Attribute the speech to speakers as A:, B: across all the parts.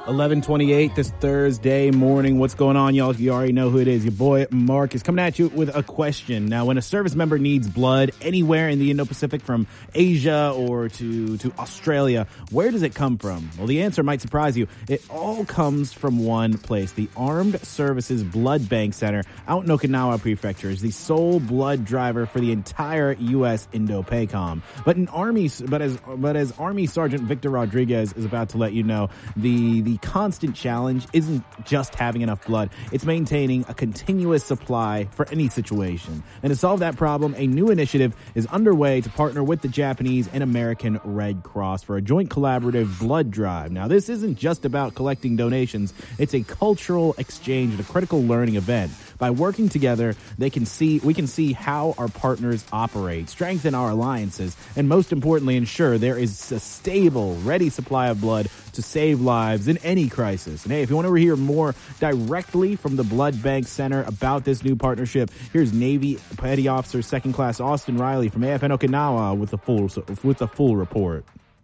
A: 11:28 this Thursday morning. What's going on, y'all? You already know who it is. Your boy Mark is coming at you with a question. Now, when a service member needs blood anywhere in the Indo-Pacific, from Asia or to Australia, where does it come from? Well, the answer might surprise you. It all comes from one place. The Armed Services Blood Bank Center out in Okinawa Prefecture is the sole blood driver for the entire U.S. Indo-PACOM. But as Army Sergeant Victor Rodriguez is about to let you know, the constant challenge isn't just having enough blood. It's maintaining a continuous supply for any situation. And to solve that problem, a new initiative is underway to partner with the Japanese and American Red Cross for a joint collaborative blood drive. Now, this isn't just about collecting donations. It's a cultural exchange and a critical learning event. By working together, we can see how our partners operate, strengthen our alliances, and most importantly, ensure there is a stable, ready supply of blood to save lives in any crisis. And hey, if you want to hear more directly from the Blood Bank Center about this new partnership, here's Navy Petty Officer Second Class Austin Riley from AFN Okinawa with the full report.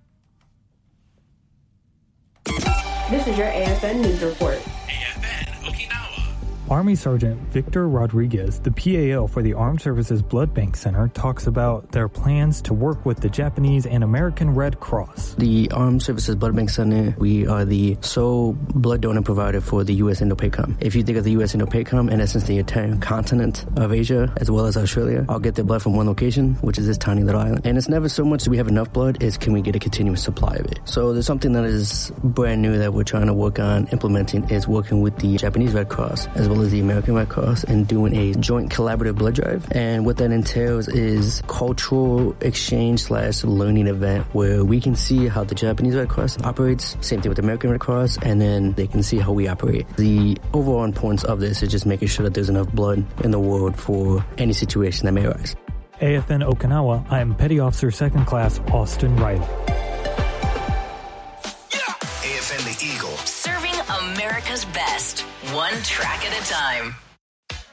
B: This is your AFN News Report.
C: Army Sergeant Victor Rodriguez, the PAO for the Armed Services Blood Bank Center, talks about their plans to work with the Japanese and American Red Cross.
D: The Armed Services Blood Bank Center, we are the sole blood donor provider for the U.S. Indo-PACOM. If you think of the U.S. Indo-PACOM, in essence, the entire continent of Asia, as well as Australia, I'll get their blood from one location, which is this tiny little island. And it's never so much do we have enough blood, it's can we get a continuous supply of it. So there's something that is brand new that we're trying to work on implementing, is working with the Japanese Red Cross, as well as the American Red Cross, and doing a joint collaborative blood drive. And what that entails is cultural exchange / learning event where we can see how the Japanese Red Cross operates, same thing with the American Red Cross, and then they can see how we operate. The overall importance of this is just making sure that there's enough blood in the world for any situation that may arise.
C: AFN Okinawa, I am Petty Officer Second Class Austin Riley.
E: AFN the Eagle. Serving America's best, one track at a time.